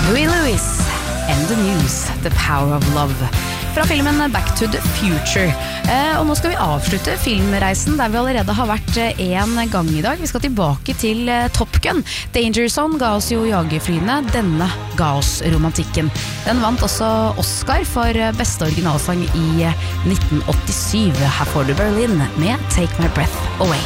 Huey Lewis and the News, The Power of Love. Fra filmen Back to the Future. Og nå skal vi avslutte filmreisen der vi allerede har vært en gang i dag. Vi skal tilbake til Top Gun. Danger Zone ga oss jo jagerflyene, denne ga oss romantikken. Den vant også Oscar for beste originalsang i 1987. Her får du Berlin med Take My Breath Away.